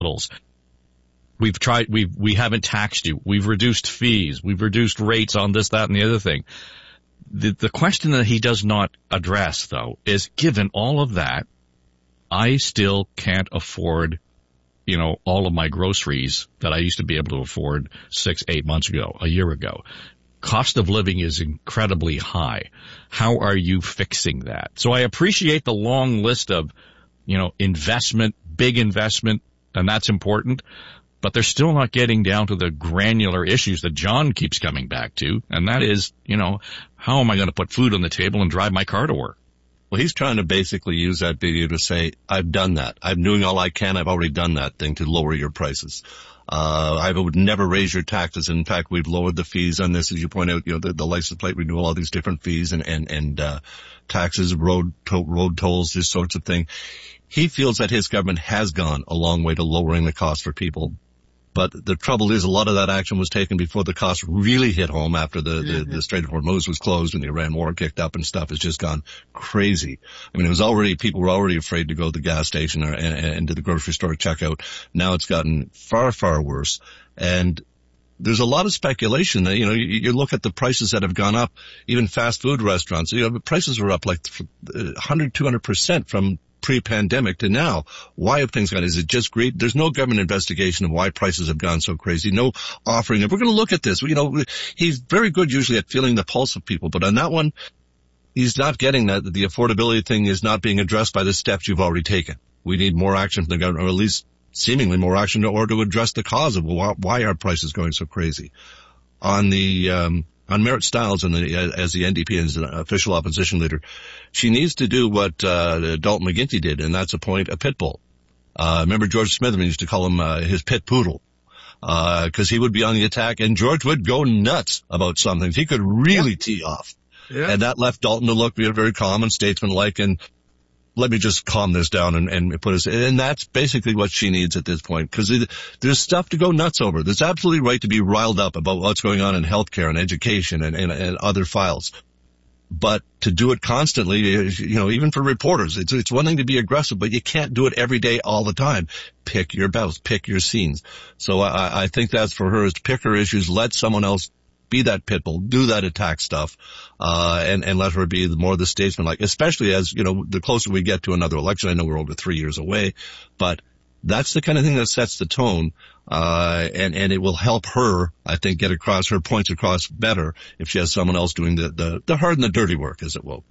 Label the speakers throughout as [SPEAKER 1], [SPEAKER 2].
[SPEAKER 1] levels. We haven't taxed you. We've reduced fees. We've reduced rates on this, that, and the other thing. The question that he does not address, though, is given all of that, I still can't afford, all of my groceries that I used to be able to afford 6-8 months ago, a year ago. Cost of living is incredibly high. How are you fixing that? So I appreciate the long list of, investment, big investment, and that's important. But they're still not getting down to the granular issues that John keeps coming back to. And that is, how am I going to put food on the table and drive my car to work?
[SPEAKER 2] Well, he's trying to basically use that video to say, I've done that. I'm doing all I can. I've already done that thing to lower your prices. I would never raise your taxes. In fact, we've lowered the fees on this, as you point out, the license plate renewal, all these different fees and taxes, road tolls, this sorts of thing. He feels that his government has gone a long way to lowering the cost for people. But the trouble is a lot of that action was taken before the cost really hit home after the Strait of Hormuz was closed and the Iran war kicked up and stuff has just gone crazy. I mean, people were already afraid to go to the gas station and to the grocery store checkout. Now it's gotten far, far worse. And there's a lot of speculation that, you look at the prices that have gone up, even fast food restaurants, prices are up like 100, 200% from pre-pandemic to now. Why have things gone? Is it just greed? There's no government investigation of why prices have gone so crazy. No offering. If we're going to look at this, he's very good usually at feeling the pulse of people, but on that one, he's not getting that. The affordability thing is not being addressed by the steps you've already taken. We need more action from the government, or at least seemingly more action to address the cause of why are prices going so crazy. On Merritt Stiles as the NDP as an official opposition leader, she needs to do what Dalton McGuinty did, and that's appoint a pit bull. Remember George Smitherman used to call him his pit poodle, because he would be on the attack, and George would go nuts about something. He could really tee off. Yeah. And that left Dalton to look very calm and statesmanlike, and let me just calm this down and put us, and that's basically what she needs at this point, because there's stuff to go nuts over. There's absolutely right to be riled up about what's going on in healthcare and education and other files. But to do it constantly, even for reporters, it's one thing to be aggressive, but you can't do it every day all the time. Pick your battles, pick your scenes. So I think that's for her, is to pick her issues, let someone else be that pit bull, do that attack stuff, and let her be more the statesman, especially as, the closer we get to another election. I know we're over 3 years away, but that's the kind of thing that sets the tone, and it will help her, I think, get her points across better if she has someone else doing the hard and the dirty work, as it will.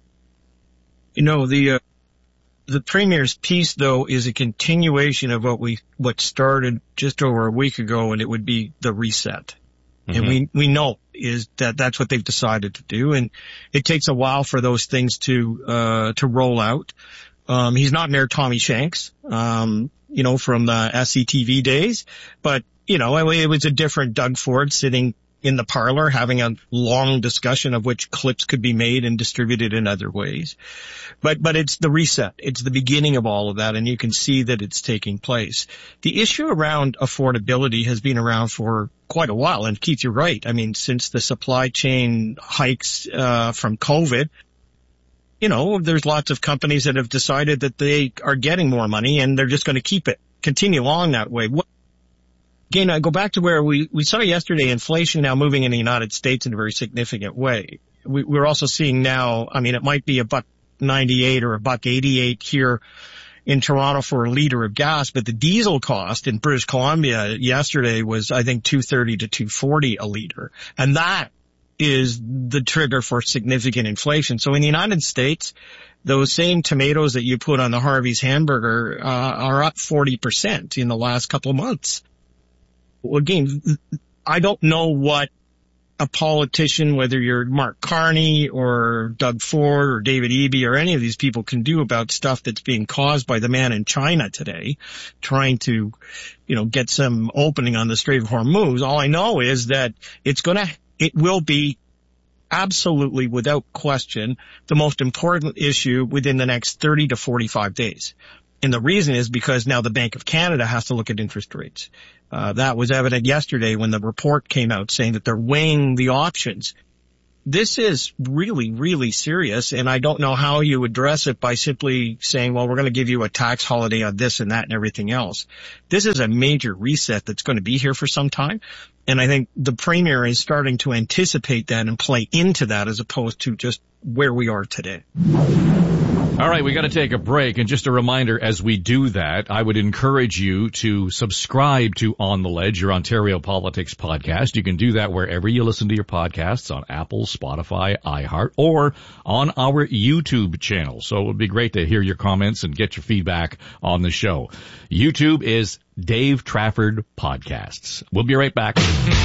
[SPEAKER 3] The Premier's piece, though, is a continuation of what started just over a week ago, and it would be the reset. Mm-hmm. And we know is that's what they've decided to do. And it takes a while for those things to roll out. He's not Mayor Tommy Shanks, from the SCTV days, but, it was a different Doug Ford sitting in the parlor having a long discussion of which clips could be made and distributed in other ways. But it's the reset. It's the beginning of all of that, and you can see that it's taking place. The issue around affordability has been around for quite a while, and Keith, you're right. I mean, since the supply chain hikes from COVID, there's lots of companies that have decided that they are getting more money and they're just going to continue along that way. Again, I go back to where we saw yesterday inflation now moving in the United States in a very significant way. We're also seeing now, it might be $1.98 or $1.88 here in Toronto for a liter of gas, but the diesel cost in British Columbia yesterday was, I think, $2.30 to $2.40 a liter. And that is the trigger for significant inflation. So in the United States, those same tomatoes that you put on the Harvey's hamburger are up 40% in the last couple of months. Again, I don't know what a politician, whether you're Mark Carney or Doug Ford or David Eby or any of these people, can do about stuff that's being caused by the man in China today, trying to, get some opening on the Strait of Hormuz. All I know is that it will be absolutely, without question, the most important issue within the next 30 to 45 days. And the reason is because now the Bank of Canada has to look at interest rates. That was evident yesterday when the report came out saying that they're weighing the options. this is really, really serious, and I don't know how you address it by simply saying, well, we're going to give you a tax holiday on this and that and everything else. This is a major reset that's going to be here for some time, and I think the Premier is starting to anticipate that and play into that as opposed to just where we are today.
[SPEAKER 1] All right, we got to take a break, and just a reminder as we do that, I would encourage you to subscribe to On the Ledge, your Ontario Politics podcast. You can do that wherever you listen to your podcasts, on Apple, Spotify, iHeart, or on our YouTube channel. So it would be great to hear your comments and get your feedback on the show. YouTube is Dave Trafford Podcasts. We'll be right back.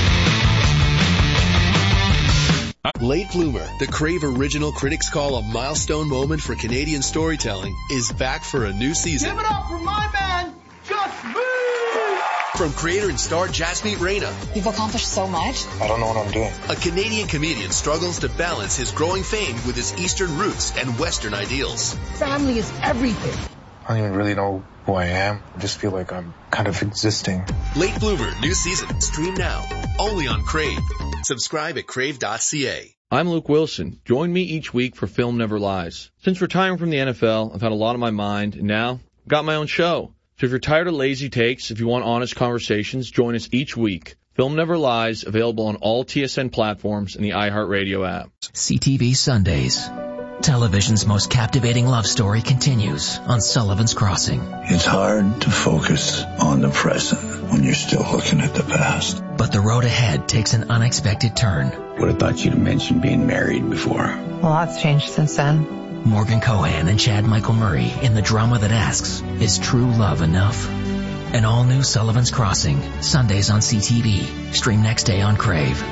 [SPEAKER 4] Late Bloomer, the Crave original critics call a milestone moment for Canadian storytelling, is back for a new season.
[SPEAKER 5] Give it up for my man, Gus Mead!
[SPEAKER 4] From creator and star Jasmeet Reyna.
[SPEAKER 6] You've accomplished so much.
[SPEAKER 5] I don't know what I'm doing.
[SPEAKER 4] A Canadian comedian struggles to balance his growing fame with his Eastern roots and Western ideals.
[SPEAKER 6] Family is everything.
[SPEAKER 5] I don't even really know who I am. I just feel like I'm kind of existing.
[SPEAKER 4] Late Bloomer, new season. Stream now. Only on Crave. Subscribe at crave.ca.
[SPEAKER 7] I'm Luke Wilson. Join me each week for Film Never Lies. Since retiring from the NFL, I've had a lot on my mind, and now I've got my own show. So if you're tired of lazy takes, if you want honest conversations, join us each week. Film Never Lies, available on all TSN platforms and the iHeartRadio app.
[SPEAKER 8] CTV Sundays. Television's most captivating love story continues on Sullivan's Crossing.
[SPEAKER 9] It's hard to focus on the present when you're still looking at the past.
[SPEAKER 8] But the road ahead takes an unexpected turn.
[SPEAKER 9] Would have thought you'd have mentioned being married before.
[SPEAKER 6] A lot's changed since then.
[SPEAKER 8] Morgan Cohan and Chad Michael Murray in the drama that asks, is true love enough? An all-new Sullivan's Crossing, Sundays on CTV. Stream next day on Crave.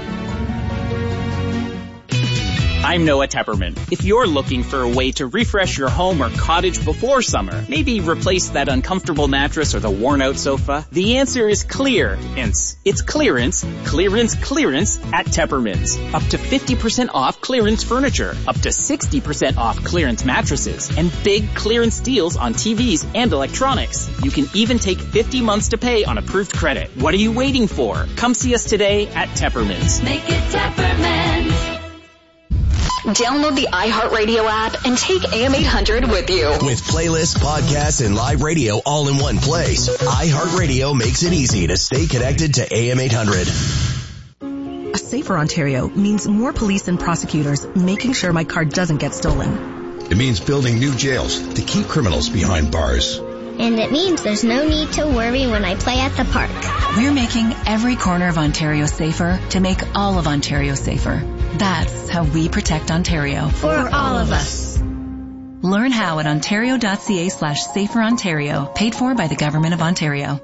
[SPEAKER 10] I'm Noah Tepperman. If you're looking for a way to refresh your home or cottage before summer, maybe replace that uncomfortable mattress or the worn-out sofa, the answer is clearance. It's clearance at Tepperman's. Up to 50% off clearance furniture, up to 60% off clearance mattresses, and big clearance deals on TVs and electronics. You can even take 50 months to pay on approved credit. What are you waiting for? Come see us today at Tepperman's.
[SPEAKER 11] Make it Tepperman's.
[SPEAKER 12] Download the iHeartRadio app and take AM800 with you.
[SPEAKER 13] With playlists, podcasts, and live radio all in one place, iHeartRadio makes it easy to stay connected to AM800.
[SPEAKER 14] A safer Ontario means more police and prosecutors making sure my car doesn't get stolen.
[SPEAKER 15] It means building new jails to keep criminals behind bars.
[SPEAKER 16] And it means there's no need to worry when I play at the park.
[SPEAKER 17] We're making every corner of Ontario safer to make all of Ontario safer. That's how we protect Ontario.
[SPEAKER 16] For all of us.
[SPEAKER 17] Learn how at ontario.ca/saferontario, paid for by the Government of Ontario.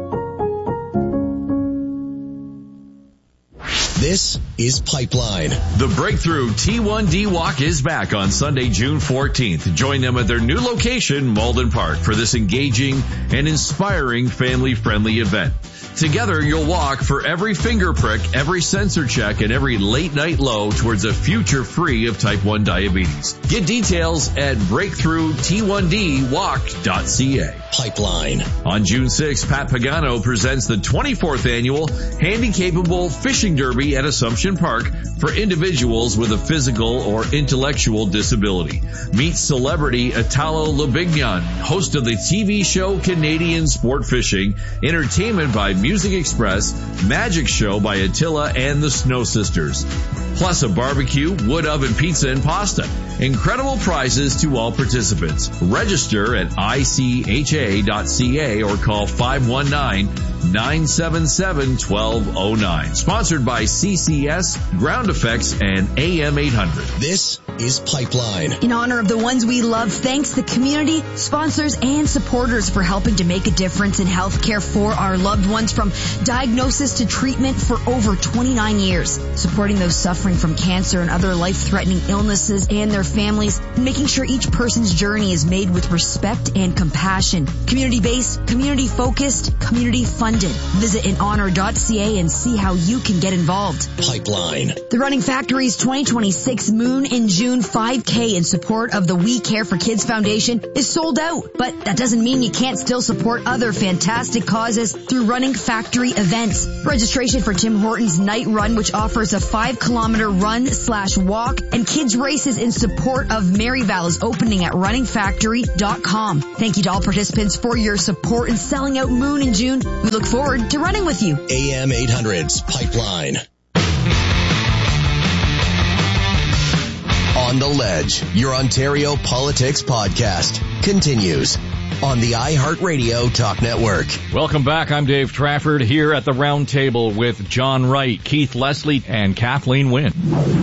[SPEAKER 13] This is Pipeline.
[SPEAKER 18] The Breakthrough T1D Walk is back on Sunday, June 14th. Join them at their new location, Malden Park, for this engaging and inspiring family-friendly event. Together, you'll walk for every finger prick, every sensor check, and every late-night low towards a future free of type 1 diabetes. Get details at breakthrough-t1dwalk.ca.
[SPEAKER 13] Pipeline.
[SPEAKER 18] On June 6th, Pat Pagano presents the 24th annual Handy-Capable Fishing Derby at Assumption Park for individuals with a physical or intellectual disability. Meet celebrity Italo Lobignan, host of the TV show Canadian Sport Fishing, entertainment by Music Express, magic show by Attila and the Snow Sisters, plus a barbecue, wood oven pizza and pasta. Incredible prizes to all participants. Register at ICHA.ca or call 519-977-1209. Sponsored by CCS, Ground Effects, and AM800.
[SPEAKER 13] This is Pipeline.
[SPEAKER 19] In honor of the ones we love, thanks the community, sponsors, and supporters for helping to make a difference in healthcare for our loved ones, from diagnosis to treatment for over 29 years. Supporting those suffering from cancer and other life-threatening illnesses and their families, and making sure each person's journey is made with respect and compassion. Community-based, community-focused, community-funded. Visit inhonor.ca and see how you can get involved.
[SPEAKER 13] Pipeline.
[SPEAKER 19] The Running Factory's 2026 Moon in June June 5K in support of the We Care for Kids Foundation is sold out, but that doesn't mean you can't still support other fantastic causes through Running Factory events. Registration for Tim Hortons Night Run, which offers a 5-kilometer run/walk and kids races in support of Maryvale, is opening at runningfactory.com. Thank you to all participants for your support in selling out Moon in June. We look forward to running with you.
[SPEAKER 13] AM 800's Pipeline. On the Ledge, your Ontario politics podcast, continues on the iHeartRadio Talk Network.
[SPEAKER 1] Welcome back. I'm Dave Trafford here at the round table with John Wright, Keith Leslie, and Kathleen Wynne.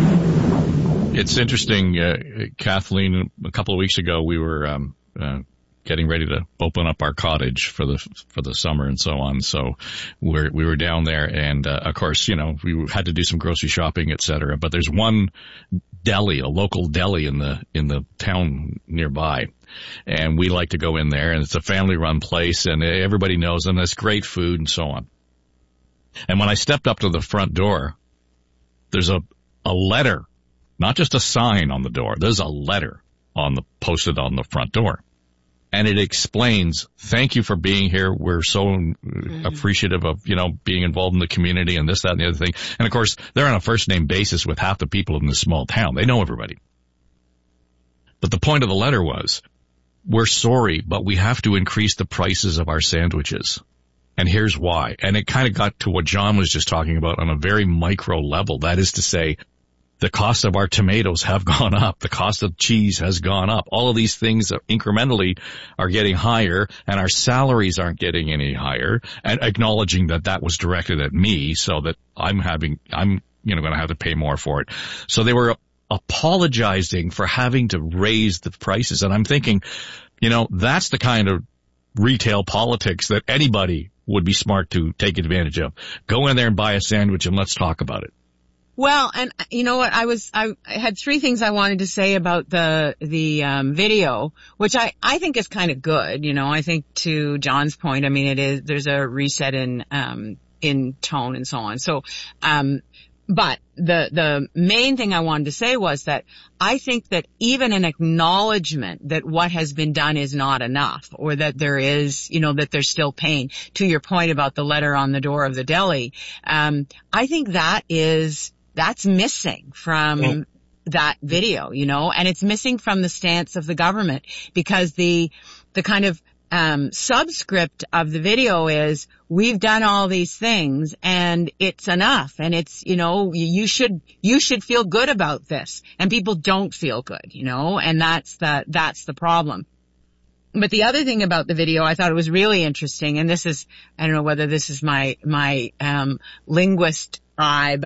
[SPEAKER 1] It's interesting, Kathleen, a couple of weeks ago we were getting ready to open up our cottage for the summer and so on. So we were down there, and of course, we had to do some grocery shopping, etc. But there's one deli, a local deli in the town nearby, and we like to go in there, and it's a family-run place, and everybody knows them. There's great food and so on. And when I stepped up to the front door, there's a letter, not just a sign on the door. There's a letter posted on the front door. And it explains, thank you for being here. We're so appreciative of, being involved in the community and this, that, and the other thing. And of course, they're on a first name basis with half the people in this small town. They know everybody. But the point of the letter was, we're sorry, but we have to increase the prices of our sandwiches. And here's why. And it kind of got to what John was just talking about on a very micro level. That is to say, the cost of our tomatoes have gone up. The cost of cheese has gone up. All of these things incrementally are getting higher, and our salaries aren't getting any higher, and acknowledging that was directed at me, so that I'm going to have to pay more for it. So they were apologizing for having to raise the prices. And I'm thinking, that's the kind of retail politics that anybody would be smart to take advantage of. Go in there and buy a sandwich and let's talk about it.
[SPEAKER 20] Well, and you know what, I had three things I wanted to say about the video, which I think is kind of good. I think to John's point, there's a reset in tone and so on. So, but the main thing I wanted to say was that I think that even an acknowledgement that what has been done is not enough, or that there is, that there's still pain. To your point about the letter on the door of the deli, I think that's missing from that video, and it's missing from the stance of the government, because the kind of subscript of the video is, we've done all these things and it's enough, and it's, you should feel good about this, and people don't feel good, and that's the problem. But the other thing about the video, I thought it was really interesting, and this is, I don't know whether this is my linguist vibe.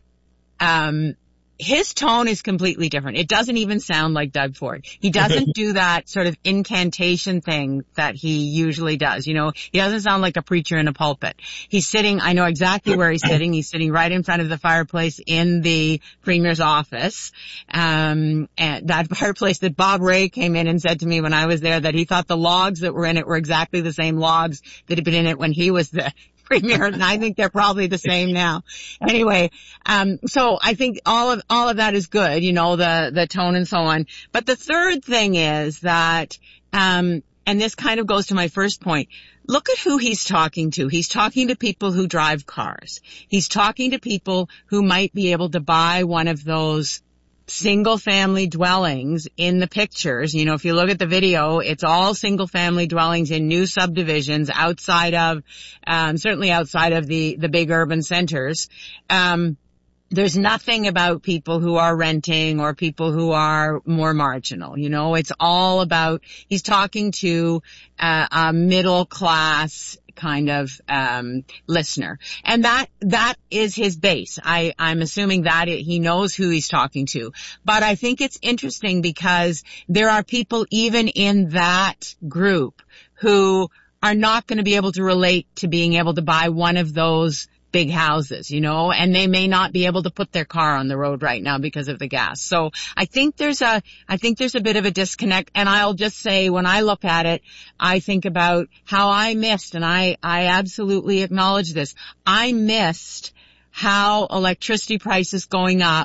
[SPEAKER 20] His tone is completely different. It doesn't even sound like Doug Ford. He doesn't do that sort of incantation thing that he usually does. He doesn't sound like a preacher in a pulpit. He's sitting, I know exactly where he's sitting. He's sitting right in front of the fireplace in the Premier's office. And that fireplace that Bob Ray came in and said to me when I was there that he thought the logs that were in it were exactly the same logs that had been in it when he was the Premier, and I think they're probably the same now. Anyway, so I think all of that is good, the tone and so on. But the third thing is that, and this kind of goes to my first point, look at who he's talking to. He's talking to people who drive cars. He's talking to people who might be able to buy one of those single family dwellings in the pictures. If you look at the video, it's all single family dwellings in new subdivisions outside of, certainly outside of the big urban centers. There's nothing about people who are renting or people who are more marginal. It's all about, he's talking to a middle class kind of listener, and that is his base. I'm assuming that he knows who he's talking to. But I think it's interesting because there are people even in that group who are not going to be able to relate to being able to buy one of those big houses, and they may not be able to put their car on the road right now because of the gas. So I think there's a bit of a disconnect. And I'll just say, when I look at it, I think about how I missed, and I absolutely acknowledge this, I missed how electricity prices going up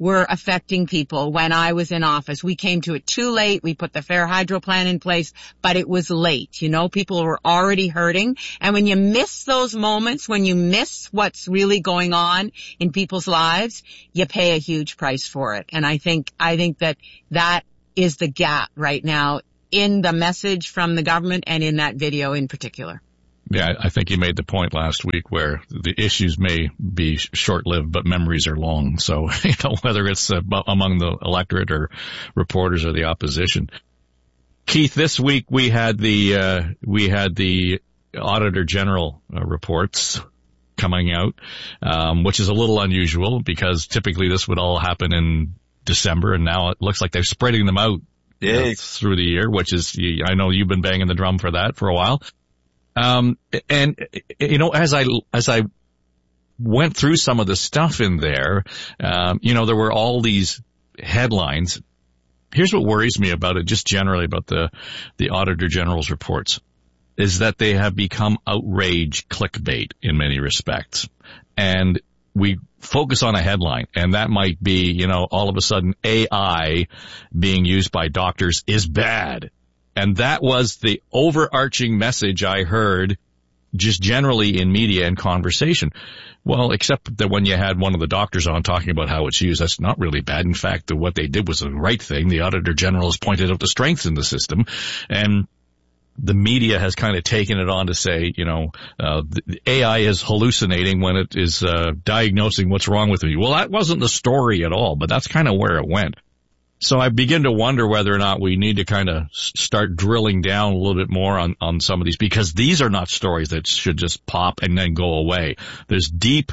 [SPEAKER 20] were affecting people when I was in office. We came to it too late. We put the Fair Hydro plan in place, but it was late. You know, people were already hurting. And when you miss those moments, when you miss what's really going on in people's lives, you pay a huge price for it. And I think that is the gap right now in the message from the government and in that video in particular.
[SPEAKER 1] Yeah, I think you made the point last week where the issues may be short-lived, but memories are long. So, whether it's among the electorate or reporters or the opposition. Keith, this week we had the Auditor General reports coming out, which is a little unusual because typically this would all happen in December, and now it looks like they're spreading them out through the year, which is, I know you've been banging the drum for that for a while. And, as I went through some of the stuff in there, there were all these headlines. Here's what worries me about it, just generally about the Auditor General's reports, is that they have become outrage clickbait in many respects. And we focus on a headline, and that might be, all of a sudden AI being used by doctors is bad. And that was the overarching message I heard just generally in media and conversation. Well, except that when you had one of the doctors on talking about how it's used, that's not really bad. In fact, what they did was the right thing. The Auditor General has pointed out the strengths in the system, and the media has kind of taken it on to say, the AI is hallucinating when it is diagnosing what's wrong with you. Well, that wasn't the story at all, but that's kind of where it went. So I begin to wonder whether or not we need to kind of start drilling down a little bit more on some of these, because these are not stories that should just pop and then go away. There's deep,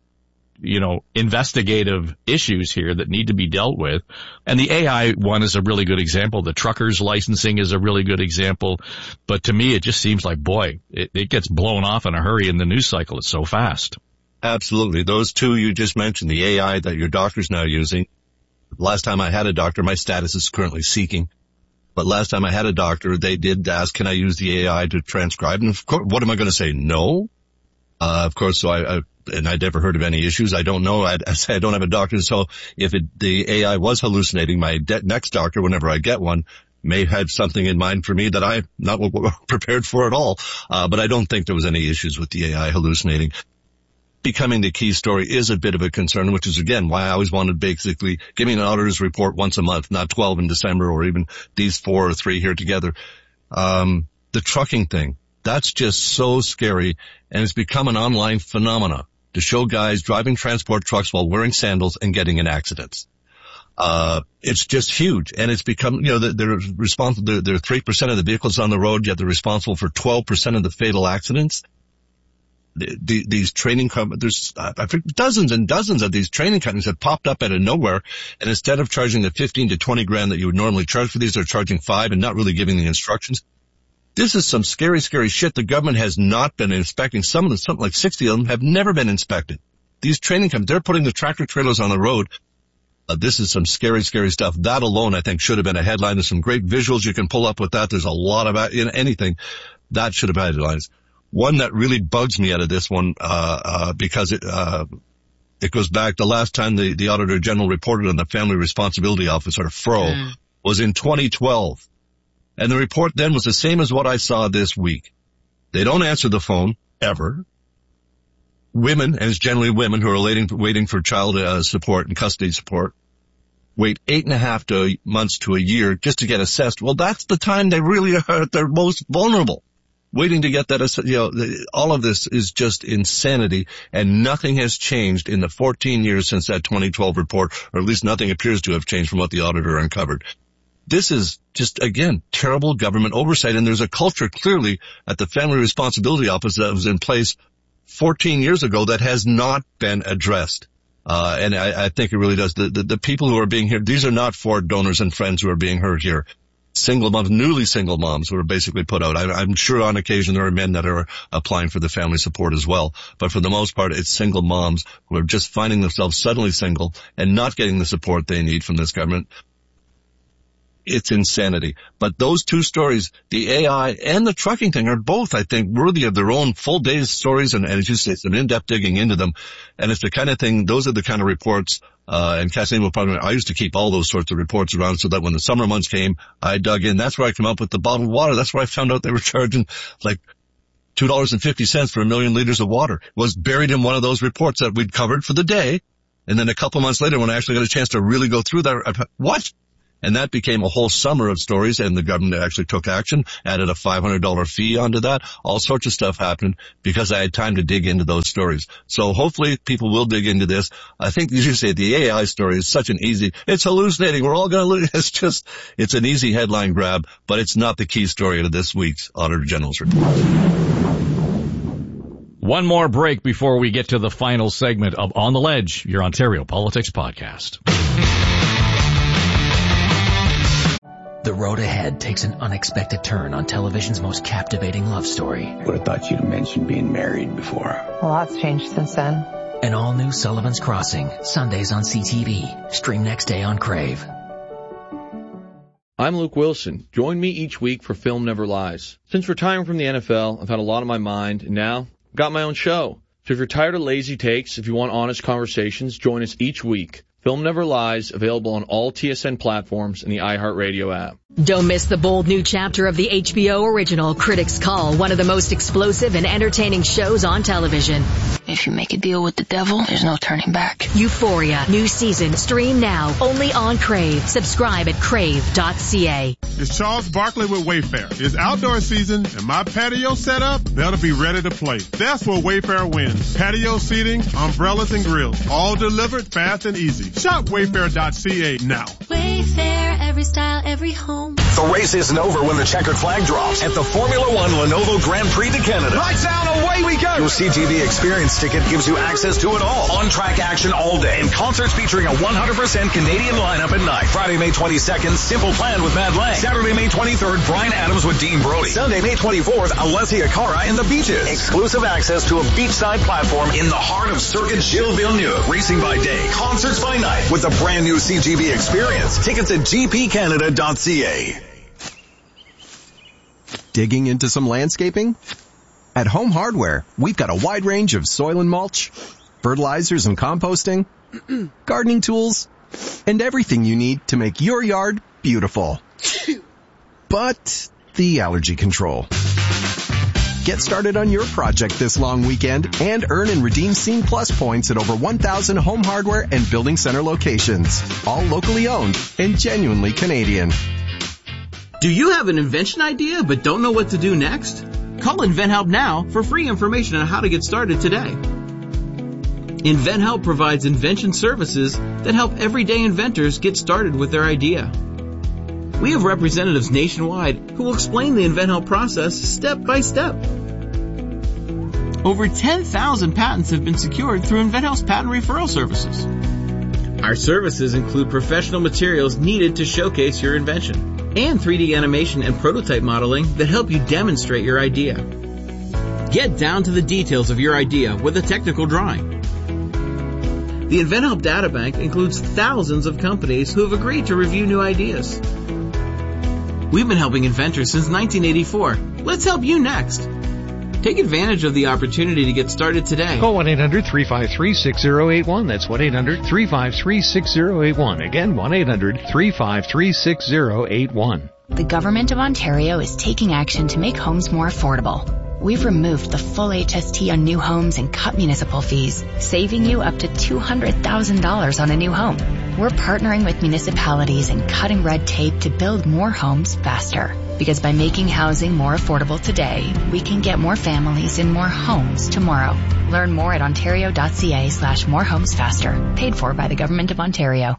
[SPEAKER 1] investigative issues here that need to be dealt with. And the AI one is a really good example. The truckers licensing is a really good example. But to me, it just seems like, boy, it gets blown off in a hurry in the news cycle. It's so fast.
[SPEAKER 2] Absolutely. Those two you just mentioned, the AI that your doctor's now using. Last time I had a doctor, my status is currently seeking. But last time I had a doctor, they did ask, can I use the AI to transcribe? And of course, what am I going to say? No. Of course, so I never heard of any issues. I don't know. I say I don't have a doctor. So if the AI was hallucinating, my next doctor, whenever I get one, may have something in mind for me that I'm not prepared for at all. But I don't think there was any issues with the AI hallucinating. Becoming the key story is a bit of a concern, which is, again, why I always wanted basically give me an auditor's report once a month, not 12 in December or even these 4 or 3 here together. The trucking thing, that's just so scary, and it's become an online phenomena to show guys driving transport trucks while wearing sandals and getting in accidents. It's just huge, and it's become, they're responsible, they're 3% of the vehicles on the road, yet they're responsible for 12% of the fatal accidents. These training companies, I think dozens and dozens of these training companies have popped up out of nowhere, and instead of charging the 15 to 20 grand that you would normally charge for these, they're charging 5 and not really giving the instructions. This is some scary, scary shit. The government has not been inspecting. Some of them, something like 60 of them, have never been inspected. These training companies, they're putting the tractor trailers on the road. This is some scary, scary stuff. That alone, I think, should have been a headline. There's some great visuals you can pull up with that. There's a lot of anything that should have had headlines. One that really bugs me out of this one, because it goes back, the last time the Auditor General reported on the Family Responsibility Officer, FRO, was in 2012. And the report then was the same as what I saw this week. They don't answer the phone, ever. Women, and it's generally women who are waiting for child support and custody support, wait 8.5 months to a year just to get assessed. Well, that's the time they really are at their most vulnerable. Waiting to get that, all of this is just insanity, and nothing has changed in the 14 years since that 2012 report, or at least nothing appears to have changed from what the auditor uncovered. This is just, again, terrible government oversight, and there's a culture clearly at the Family Responsibility Office that was in place 14 years ago that has not been addressed. And I think it really does. The people who are being here, these are not for donors and friends who are being hurt here. Single moms, newly single moms who are basically put out. I'm sure on occasion there are men that are applying for the family support as well. But for the most part, it's single moms who are just finding themselves suddenly single and not getting the support they need from this government. it's insanity. But those two stories, the AI and the trucking thing, are both, I think, worthy of their own full day's stories. And as you say, it's an in-depth digging into them. And it's the kind of thing, those are the kind of reports, and Kathleen will probably, I used to keep all those sorts of reports around so that when the summer months came, I dug in. That's where I came up with the bottled water. That's where I found out they were charging like $2.50 for 1 million liters of water. It was buried in one of those reports that we'd covered for the day. And then a couple months later, when I actually got a chance to really go through that, I thought, what? And that became a whole summer of stories, and the government actually took action, added a $500 fee onto that. All sorts of stuff happened because I had time to dig into those stories. So hopefully people will dig into this. I think, as you say, the AI story is such an easy, it's hallucinating. We're all going to lose. It's an easy headline grab, but it's not the key story of this week's Auditor General's report.
[SPEAKER 1] One more break before we get to the final segment of On the Ledge, your Ontario Politics Podcast.
[SPEAKER 8] The road ahead takes an unexpected turn on television's most captivating love story.
[SPEAKER 15] Would have thought you'd mentioned being married before.
[SPEAKER 6] A lot's changed since then.
[SPEAKER 8] An all-new Sullivan's Crossing, Sundays on CTV. Stream next day on Crave.
[SPEAKER 7] I'm Luke Wilson. Join me each week for Film Never Lies. Since retiring from the NFL, I've had a lot on my mind, and now I've got my own show. So if you're tired of lazy takes, if you want honest conversations, join us each week. Film Never Lies, available on all TSN platforms and the iHeartRadio app.
[SPEAKER 21] Don't miss the bold new chapter of the HBO original Critics Call, one of the most explosive and entertaining shows on television.
[SPEAKER 22] If you make a deal with the devil, there's no turning back.
[SPEAKER 21] Euphoria, new season, stream now, only on Crave. Subscribe at crave.ca.
[SPEAKER 23] It's Charles Barkley with Wayfair. It's outdoor season, and my patio set up, that'll be ready to play. That's where Wayfair wins. Patio seating, umbrellas, and grills, all delivered fast and easy. Shop wayfair.ca now.
[SPEAKER 11] Wayfair, every style, every home.
[SPEAKER 24] The race isn't over when the checkered flag drops at the Formula One Lenovo Grand Prix de Canada.
[SPEAKER 25] Lights out, away we go!
[SPEAKER 24] Your CTV Experience ticket gives you access to it all. On-track action all day and concerts featuring a 100% Canadian lineup at night. Friday, May 22nd, Simple Plan with Mad Lang. Saturday, May 23rd, Bryan Adams with Dean Brody. Sunday, May 24th, Alessia Cara in the Beaches. Exclusive access to a beachside platform in the heart of Circuit Gilles Villeneuve. Racing by day, concerts by night with the brand new CTV Experience. Tickets at gpcanada.ca.
[SPEAKER 26] Digging into some landscaping? At Home Hardware, we've got a wide range of soil and mulch, fertilizers and composting, gardening tools, and everything you need to make your yard beautiful. But the allergy control. Get started on your project this long weekend and earn and redeem Scene Plus points at over 1,000 Home Hardware and Building Center locations. All locally owned and genuinely Canadian.
[SPEAKER 27] Do you have an invention idea but don't know what to do next? Call InventHelp now for free information on how to get started today. InventHelp provides invention services that help everyday inventors get started with their idea. We have representatives nationwide who will explain the InventHelp process step by step. Over 10,000 patents have been secured through InventHelp's patent referral services. Our services include professional materials needed to showcase your invention, and 3D animation and prototype modeling that help you demonstrate your idea. Get down to the details of your idea with a technical drawing. The InventHelp Databank includes thousands of companies who have agreed to review new ideas. We've been helping inventors since 1984. Let's help you next. Take advantage of the opportunity to get started today.
[SPEAKER 28] Call 1-800-353-6081. That's 1-800-353-6081. Again, 1-800-353-6081.
[SPEAKER 29] The Government of Ontario is taking action to make homes more affordable. We've removed the full HST on new homes and cut municipal fees, saving you up to $200,000 on a new home. We're partnering with municipalities and cutting red tape to build more homes faster. Because by making housing more affordable today, we can get more families in more homes tomorrow. Learn more at ontario.ca/morehomesfaster. Paid for by the Government of Ontario.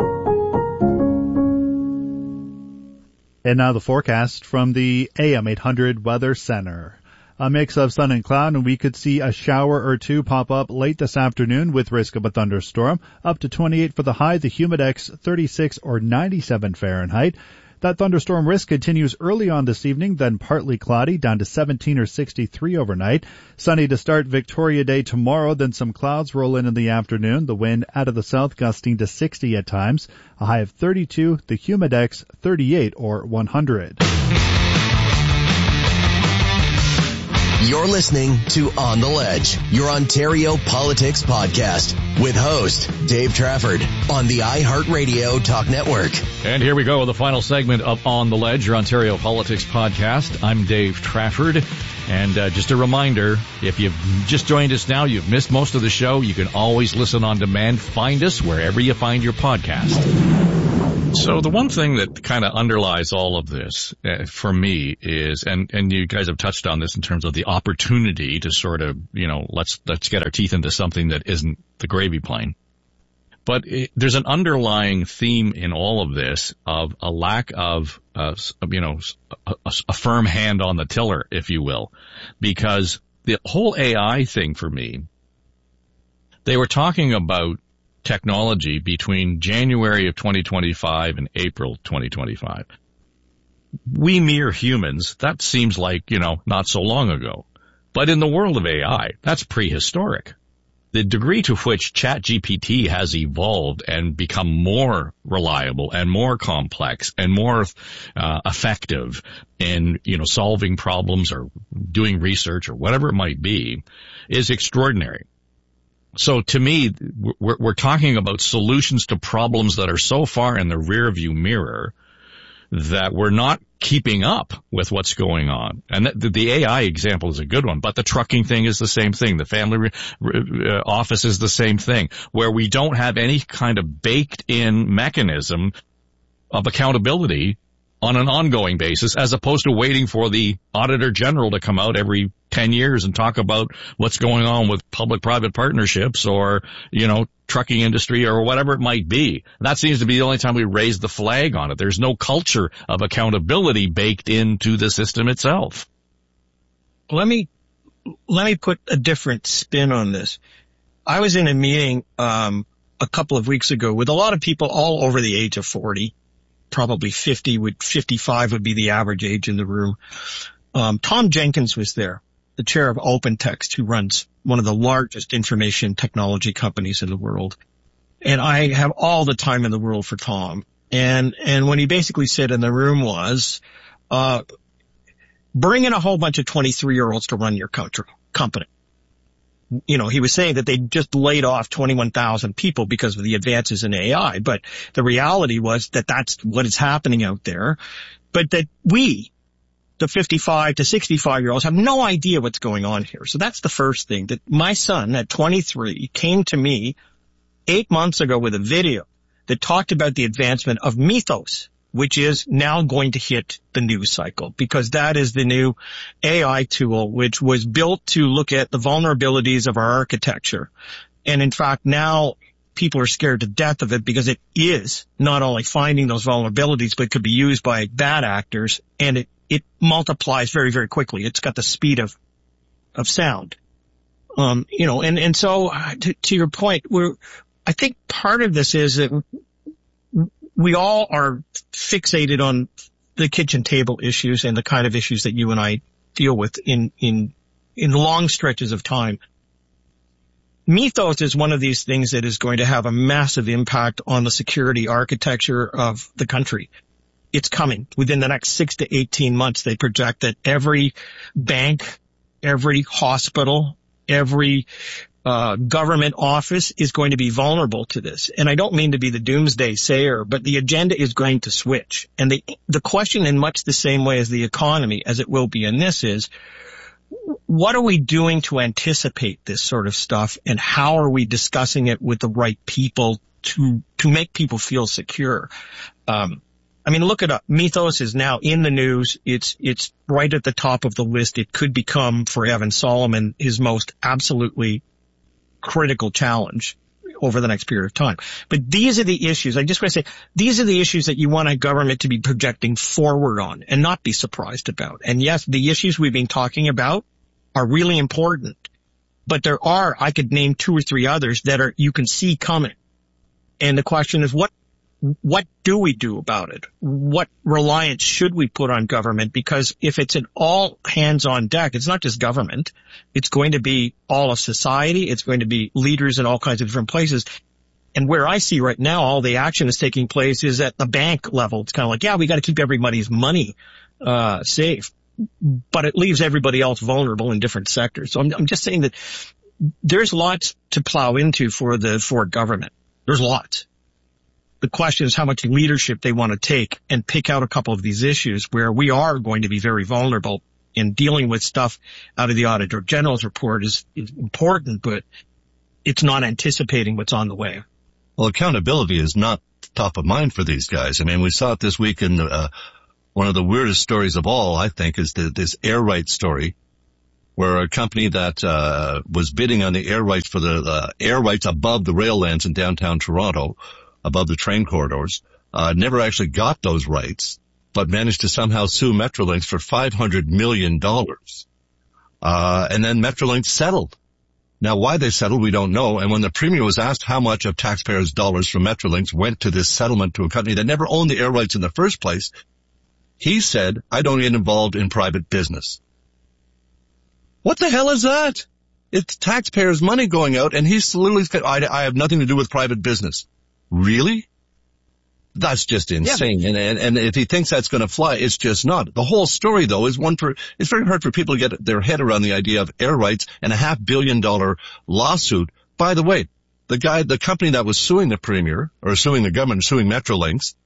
[SPEAKER 30] And now the forecast from the AM 800 Weather Center. A mix of sun and cloud, and we could see a shower or two pop up late this afternoon with risk of a thunderstorm. Up to 28 for the high, the humidex 36 or 97 Fahrenheit. That thunderstorm risk continues early on this evening, then partly cloudy, down to 17 or 63 overnight. Sunny to start Victoria Day tomorrow, then some clouds roll in the afternoon. The wind out of the south gusting to 60 at times. A high of 32, the humidex 38 or 100.
[SPEAKER 13] You're listening to On the Ledge, your Ontario politics podcast, with host Dave Trafford on the iHeartRadio Talk Network.
[SPEAKER 1] And here we go, the final segment of On the Ledge, your Ontario politics podcast. I'm Dave Trafford. And just a reminder, if you've just joined us now, you've missed most of the show, you can always listen on demand. Find us wherever you find your podcast. So the one thing that kind of underlies all of this for me is, and you guys have touched on this in terms of the opportunity to sort of, let's get our teeth into something that isn't the gravy plane. But there's an underlying theme in all of this of a lack of, a firm hand on the tiller, if you will, because the whole AI thing for me, they were talking about technology between January of 2025 and April 2025. We mere humans, that seems like, not so long ago. But in the world of AI, that's prehistoric. The degree to which ChatGPT has evolved and become more reliable and more complex and more effective in, solving problems or doing research or whatever it might be is extraordinary. So to me, we're talking about solutions to problems that are so far in the rearview mirror that we're not keeping up with what's going on. And the AI example is a good one, but the trucking thing is the same thing. The family office is the same thing, where we don't have any kind of baked-in mechanism of accountability on an ongoing basis, as opposed to waiting for the Auditor General to come out every 10 years and talk about what's going on with public-private partnerships or, trucking industry or whatever it might be. That seems to be the only time we raise the flag on it. There's no culture of accountability baked into the system itself.
[SPEAKER 3] Let me put a different spin on this. I was in a meeting a couple of weeks ago with a lot of people all over the age of 40. Probably 55 would be the average age in the room. Tom Jenkins was there, the chair of OpenText, who runs one of the largest information technology companies in the world. And I have all the time in the world for Tom. And what he basically said in the room was, bring in a whole bunch of 23-year-olds to run your company. He was saying that they just laid off 21,000 people because of the advances in AI. But the reality was that that's what is happening out there. But that we, the 55 to 65-year-olds, have no idea what's going on here. So that's the first thing. That my son at 23 came to me 8 months ago with a video that talked about the advancement of Mythos, which is now going to hit the news cycle, because that is the new AI tool which was built to look at the vulnerabilities of our architecture. And in fact, now people are scared to death of it because it is not only finding those vulnerabilities, but could be used by bad actors, and it multiplies very, very quickly. It's got the speed of sound. And so to your point, I think part of this is that we all are fixated on the kitchen table issues and the kind of issues that you and I deal with in long stretches of time. Mythos is one of these things that is going to have a massive impact on the security architecture of the country. It's coming within the next 6 to 18 months. They project that every bank, every hospital, every government office is going to be vulnerable to this. And I don't mean to be the doomsday sayer, but the agenda is going to switch. And the question, in much the same way as the economy, as it will be in this, is what are we doing to anticipate this sort of stuff, and how are we discussing it with the right people to make people feel secure? Look it up. Mythos is now in the news. It's right at the top of the list. It could become, for Evan Solomon, his most absolutely critical challenge over the next period of time. But these are the issues. I just want to say, these are the issues that you want a government to be projecting forward on and not be surprised about. And yes, the issues we've been talking about are really important, but I could name 2 or 3 others that you can see coming. And the question is, what what do we do about it? What reliance should we put on government? Because if it's an all hands on deck, it's not just government. It's going to be all of society. It's going to be leaders in all kinds of different places. And where I see right now all the action is taking place is at the bank level. It's kind of like, yeah, we got to keep everybody's money safe, but it leaves everybody else vulnerable in different sectors. So I'm just saying that there's lots to plow into for the Ford government. There's lots. The question is how much leadership they want to take and pick out a couple of these issues where we are going to be very vulnerable in dealing with stuff out of the Auditor General's report is important, but it's not anticipating what's on the way.
[SPEAKER 2] Well, accountability is not top of mind for these guys. I mean, we saw it this week in one of the weirdest stories of all, I think, is this air rights story, where a company that was bidding on the air rights for the air rights above the rail lands in downtown Toronto, above the train corridors, never actually got those rights, but managed to somehow sue Metrolinx for $500 million. And then Metrolinx settled. Now, why they settled, we don't know. And when the Premier was asked how much of taxpayers' dollars from Metrolinx went to this settlement to a company that never owned the air rights in the first place, he said, I don't get involved in private business. What the hell is that? It's taxpayers' money going out, and he's literally said, I have nothing to do with private business. Really? That's just insane. Yeah. And if he thinks that's going to fly, it's just not. The whole story, though, is it's very hard for people to get their head around the idea of air rights and a $500 million lawsuit. By the way, the company that was suing the Premier, or suing the government, suing Metrolinx,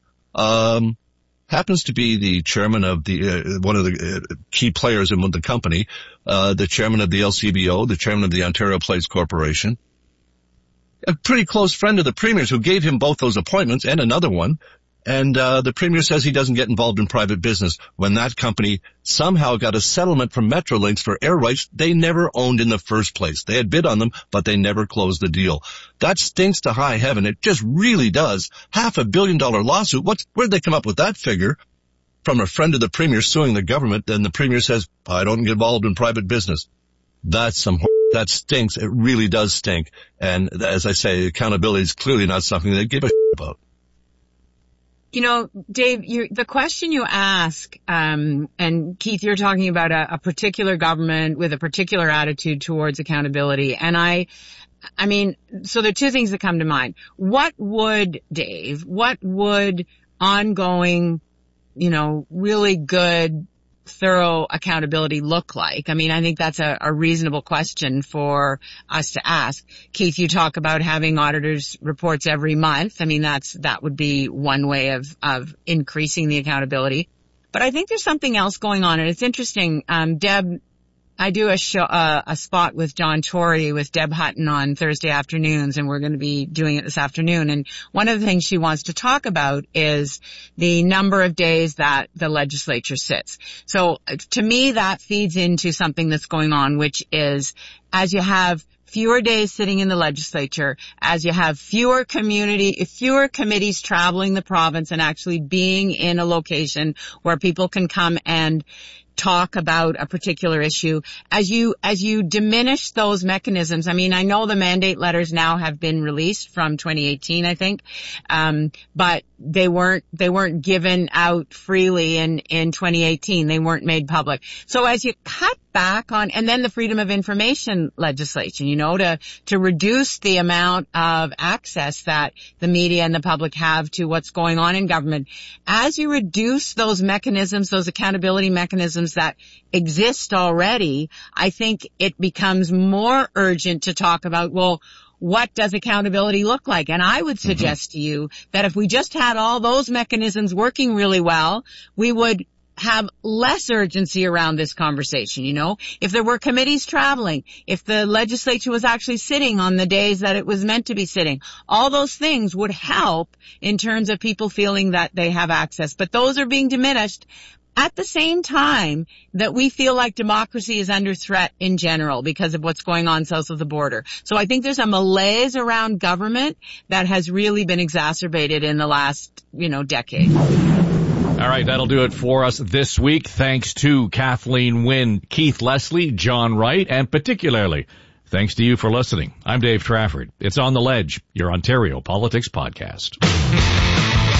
[SPEAKER 2] happens to be the chairman of the, one of the key players in the company, the chairman of the LCBO, the chairman of the Ontario Place Corporation. A pretty close friend of the Premier's who gave him both those appointments and another one. And the Premier says he doesn't get involved in private business when that company somehow got a settlement from Metrolinx for air rights they never owned in the first place. They had bid on them, but they never closed the deal. That stinks to high heaven. It just really does. $500 million lawsuit. Where'd they come up with that figure? From a friend of the Premier suing the government, then the Premier says, I don't get involved in private business. That stinks. It really does stink. And as I say, accountability is clearly not something they give a shit about.
[SPEAKER 20] You know, Dave, the question you ask, and Keith, you're talking about a particular government with a particular attitude towards accountability. And I mean, so there are two things that come to mind. What would ongoing, really good, thorough accountability look like? I mean, I think that's a reasonable question for us to ask. Keith, you talk about having auditors' reports every month. I mean, that would be one way of increasing the accountability. But I think there's something else going on, and it's interesting. Deb, I do a spot with John Tory with Deb Hutton on Thursday afternoons, and we're going to be doing it this afternoon. And one of the things she wants to talk about is the number of days that the legislature sits. So to me, that feeds into something that's going on, which is as you have fewer days sitting in the legislature, as you have fewer committees traveling the province and actually being in a location where people can come and talk about a particular issue, as you diminish those mechanisms. I mean, I know the mandate letters now have been released from 2018, I think, but they weren't given out freely in 2018. They weren't made public. So as you cut back on, and then the freedom of information legislation, to reduce the amount of access that the media and the public have to what's going on in government, as you reduce those mechanisms, those accountability mechanisms that exist already, I think it becomes more urgent to talk about, well, what does accountability look like? And I would suggest to you that if we just had all those mechanisms working really well, we would have less urgency around this conversation, If there were committees traveling, if the legislature was actually sitting on the days that it was meant to be sitting, all those things would help in terms of people feeling that they have access. But those are being diminished at the same time that we feel like democracy is under threat in general because of what's going on south of the border. So I think there's a malaise around government that has really been exacerbated in the last, decade.
[SPEAKER 1] All right, that'll do it for us this week. Thanks to Kathleen Wynne, Keith Leslie, John Wright, and particularly thanks to you for listening. I'm Dave Trafford. It's On the Ledge, your Ontario Politics Podcast.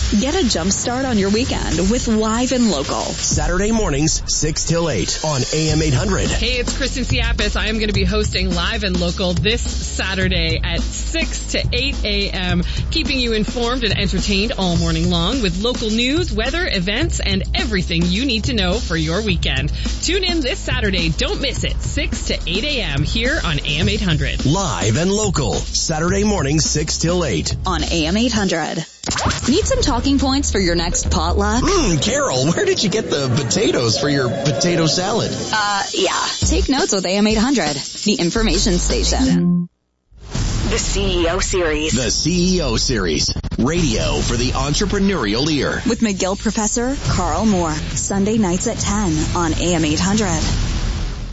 [SPEAKER 4] Get a jump start on your weekend with Live and Local.
[SPEAKER 13] Saturday mornings, 6 till 8 on AM 800.
[SPEAKER 5] Hey, it's Kristen Siapis. I am going to be hosting Live and Local this Saturday at 6 to 8 a.m., keeping you informed and entertained all morning long with local news, weather, events, and everything you need to know for your weekend. Tune in this Saturday. Don't miss it. 6 to 8 a.m. here on AM 800.
[SPEAKER 13] Live and Local. Saturday mornings, 6 till 8
[SPEAKER 4] on AM 800. Need some talking points for your next potluck?
[SPEAKER 13] Carol, where did you get the potatoes for your potato salad?
[SPEAKER 4] Yeah. Take notes with AM 800, the information station.
[SPEAKER 13] The CEO Series. The CEO Series. Radio for the entrepreneurial ear.
[SPEAKER 4] With McGill Professor Carl Moore. Sunday nights at 10 on AM 800.